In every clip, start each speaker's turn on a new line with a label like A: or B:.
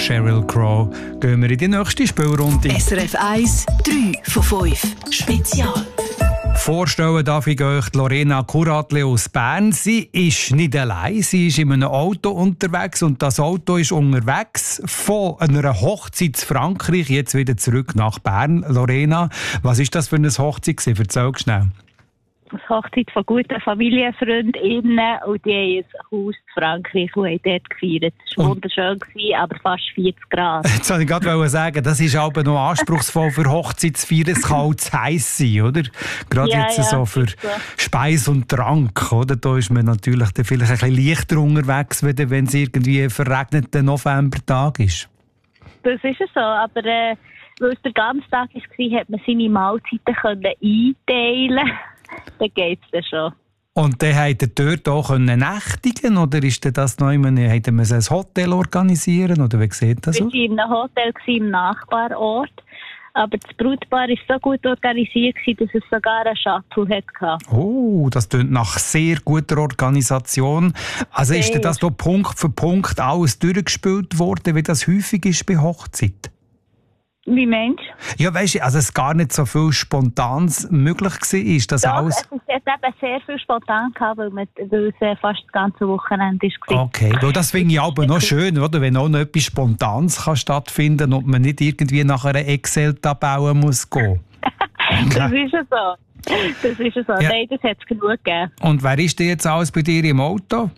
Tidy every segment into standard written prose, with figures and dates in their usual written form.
A: Sheryl Crow. Gehen wir in die nächste Spielrunde.
B: SRF 1, 3 von 5. Spezial.
A: Vorstellen darf ich euch Lorena Kuratli aus Bern. Sie ist nicht allein, sie ist in einem Auto unterwegs und das Auto ist unterwegs von einer Hochzeit in Frankreich, jetzt wieder zurück nach Bern. Lorena, was ist das für eine Hochzeit gewesen? Erzähl schnell.
C: Eine Hochzeit von guten FamilienfreundInnen und die haben ein Haus in Frankreich und haben dort gefeiert. Es war wunderschön, aber fast 40 Grad.
A: Jetzt wollte ich gerade sagen, das ist aber noch anspruchsvoll für Hochzeit zu feiern. Es kann auch zu heiß sein, oder? Gerade jetzt so für Speis und Trank, oder? Da ist man natürlich vielleicht ein bisschen leichter unterwegs, wenn es irgendwie ein verregneter Novembertag ist.
C: Das ist es so, aber weil es der ganze Tag war, hat man seine Mahlzeiten einteilen. Dann geht es schon. Und
A: dann habt ihr dort auch nächtigen oder ist das noch immer, hätten wir ein Hotel organisieren oder wie sieht das aus?
C: Wir waren in einem Hotel im Nachbarort, aber das Brautpaar war so gut organisiert, dass es sogar einen Shuttle hatte.
A: Oh, das klingt nach sehr guter Organisation. Also ist das da Punkt für Punkt alles durchgespielt worden, wie das häufig ist bei Hochzeit?
C: Wie meinst du?
A: Ja, weisst du, also es gar nicht so viel Spontanes möglich war. Das
C: Doch,
A: alles...
C: es hat eben sehr viel spontan gehabt, weil es fast das ganze Wochenende war.
A: Okay, weil das finde ich aber noch schön, oder? Wenn auch noch etwas Spontanes kann stattfinden und man nicht irgendwie nach einer Excel-Tabelle muss gehen.
C: Das ist ja so. Das ist ja so. Ja. Nein, das hat es genug gegeben.
A: Und wer ist denn jetzt alles bei dir im Auto?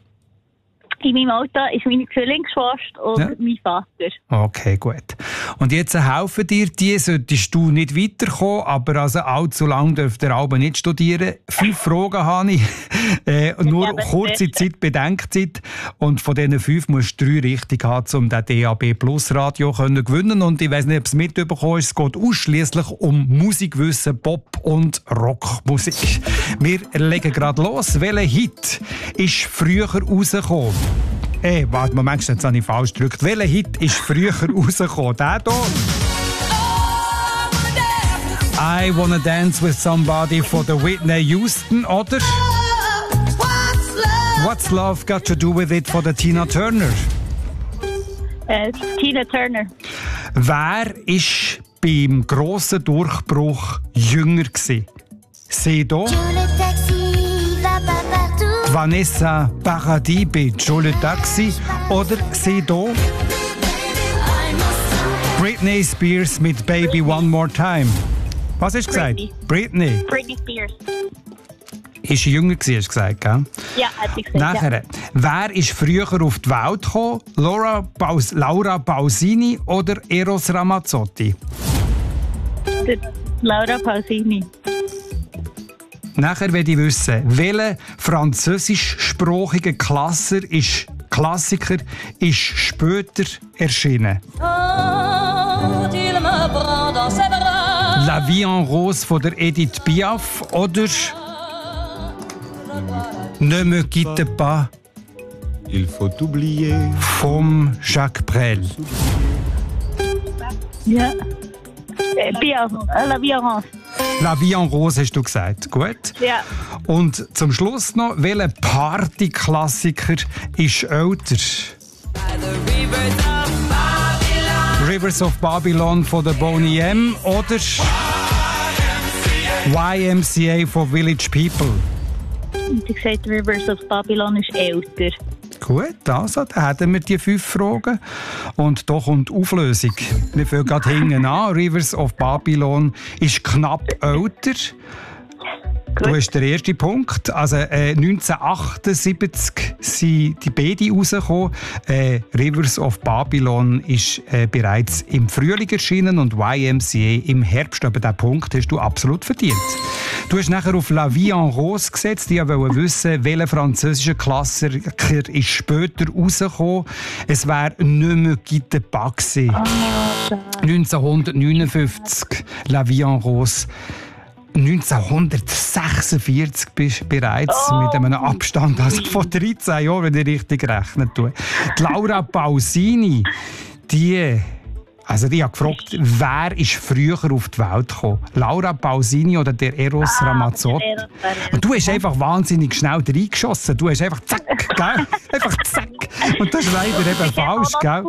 C: In meinem Auto ist meine Zwillingsschwester und mein Vater.
A: Okay, gut. Und jetzt helfen dir, die solltest du nicht weiterkommen, aber also allzu lange dürft ihr aber nicht studieren. 5 Fragen habe ich, nur kurze Zeit, Bedenkzeit. Und von diesen 5 musst du 3 richtig haben, um den DAB Plus Radio zu gewinnen. Und ich weiss nicht, ob es mitbekommen ist, es geht ausschliesslich um Musikwissen, Pop- und Rockmusik. Wir legen gerade los. Welcher Hit ist früher rausgekommen? Warte, Moment, jetzt habe ich falsch gedrückt. Welcher Hit ist früher rausgekommen? Der hier? I Wanna Dance With Somebody von der Whitney Houston, oder? What's Love Got To Do With It von der Tina Turner?
C: Tina Turner.
A: Wer war beim grossen Durchbruch jünger gewesen? Sie hier? Vanessa Paradis bei Joe Le Taxi oder sie hier? Britney Spears mit Baby One More Time. Was hast du gesagt? Britney.
C: Britney Spears.
A: Ist jünger gewesen, hast du gesagt, gell?
C: Ja, hat sie gesagt.
A: Nachher, wer ist früher auf die Welt gekommen? Laura Pausini oder Eros Ramazzotti?
C: Laura Pausini.
A: Nachher will ich wissen, welcher französischsprachige Klassiker ist später erschienen? La Vie en Rose von der Edith Piaf oder Ne me quitte pas
D: Il faut oublier
A: vom Jacques Brel.
C: Ja. Piaf, La Vie en Rose.
A: La Vie en Rose hast du gesagt, gut?
C: Ja.
A: Und zum Schluss noch, welcher Partyklassiker ist älter? Rivers of Babylon von der Boney M oder YMCA von Village People?
C: Ich gesagt, Rivers of Babylon ist älter.
A: Gut, also, dann hätten wir die 5 Fragen. Und da kommt die Auflösung. Wir fangen gerade hinten an. Rivers of Babylon ist knapp älter. Gut. Du hast den ersten Punkt. Also 1978 sind die beiden rausgekommen. Rivers of Babylon ist bereits im Frühling erschienen und YMCA im Herbst. Aber diesen Punkt hast du absolut verdient. Du hast nachher auf La Vie en Rose gesetzt. Ich wollte wissen, welcher französische Klassiker ist später rausgekommen. Es wäre «Ne me quitte pas» gewesen. 1959 «La Vie en Rose». 1946 bist du bereits mit einem Abstand von 13 Jahren, wenn ich richtig rechnen tue. Die Laura Pausini, die Also ich habe gefragt, wer ist früher auf die Welt gekommen? Laura Pausini oder der Eros Ramazzotti? Und du hast einfach wahnsinnig schnell reingeschossen. Du hast einfach zack, gell? Einfach zack. Und das ist leider eben falsch, gell?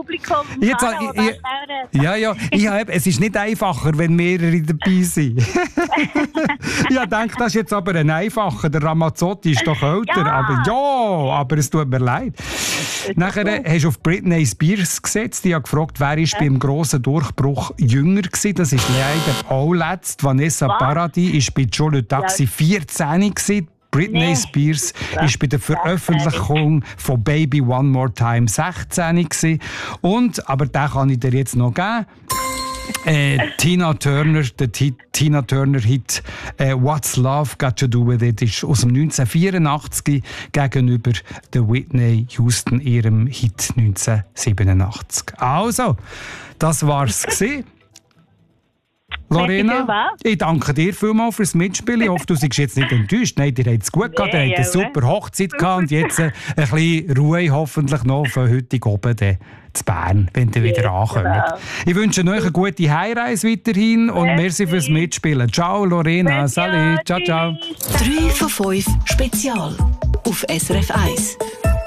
A: Es ist nicht einfacher, wenn mehrere dabei sind. Ich denke, das ist jetzt aber ein einfacher. Der Ramazzotti ist doch älter. Aber es tut mir leid. Nachher hast du auf Britney Spears gesetzt. Ich habe gefragt, wer ist beim grossen Durchbruch jünger gewesen. Das ist leider auch letzt. Vanessa Paradis war bei Joe Le Taxi 14 gewesen. Britney Spears war bei der Veröffentlichung von Baby One More Time 16 gewesen. Und, aber den kann ich dir jetzt noch geben. Tina Turner, der Tina Turner Hit What's Love Got to Do With It ist aus dem 1984 gegenüber der Whitney Houston ihrem Hit 1987. Also, das war's gewesen. Lorena, ich danke dir vielmals fürs Mitspielen. Ich hoffe, du seist jetzt nicht enttäuscht. Nein, dir hat es gut gehabt. Ihr habt eine super Hochzeit gehabt und jetzt ein bisschen Ruhe hoffentlich noch von heute oben zu Bern, wenn ihr wieder ankommt. Ich wünsche euch eine gute Heimreise weiterhin und merci fürs Mitspielen. Ciao Lorena, salut, ciao, ciao.
B: 3 von 5 Spezial auf SRF 1.